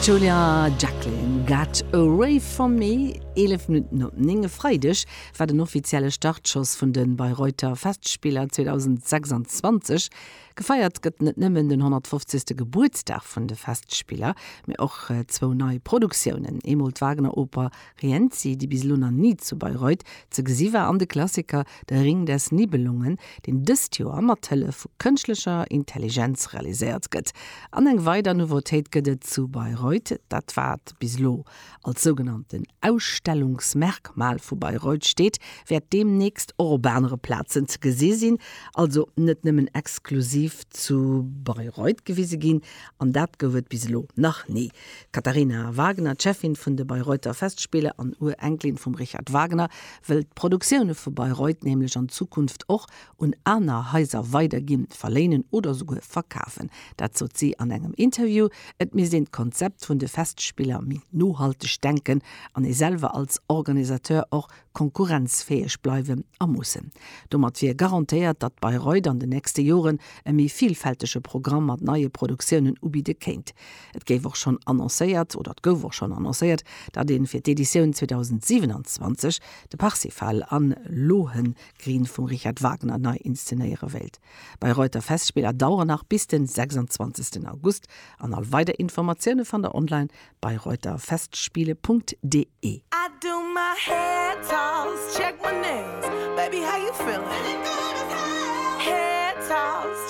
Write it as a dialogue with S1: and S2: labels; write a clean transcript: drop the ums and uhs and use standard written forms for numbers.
S1: Julia Jacqueline got away from me 11 Minuten op ninge Freidech war den offizielle Startschuss vun den Bayreuther Festspieler 2026. Gefeiert gëtt net nëmmen den 150. Geburtstag vun de Festspieler, mir och 2 neue Produktionen. Emil Wagner Oper Rienzi, die bis Luna nie zu Bayreuth, ze gesiwer an de Klassiker Der Ring des Nibelungen, den dëst Jo Ammertelle vu künstlicher Intelligenz realisiert gëtt. An eng weider Novotéit gëtt zu Bayreuth, dat wart bislo als sogenannten Ausstellungsmerkmal vu Bayreuth steht, werd demnächst urbanere Platzen ze gesee sinn, also net nimmen exklusiv zu Bayreuth gewiese gin, an dat gewwird bislo nach nie. Katharina Wagner, Chefin vun de Bayreuther Festspiele an Urenkelin vum Richard Wagner, will Produktionune vu Bayreuth nämlich an Zukunft och und aner Häuser weitergin verlehnen oder sogar verkaufen. Dazu sie an engem Interview, et mir sind Konzept vun de Festspieler mit nohaltig denken, an e selber als Organisateur auch konkurrenzfähig bleiben am mussen. Dommer wir garantiert, dat Bayreuth an de nächste Joren mi vielfältige Programm mat neue Produktionen ubide kennt. Et géif auch schon annoncéiert oder gouf auch schon annoncéiert, dat den fir d'Edition 2027 de Parsifal an Lohengrin vum Richard Wagner neu inszenéiere Welt. Bayreuther Festspieler dauern nach bis den 26. August. An all weiter Informationen von der Online bayreutherfestspiele.de.
S2: I do my hair toss, check my nails. Baby, how you feeling? Hair toss.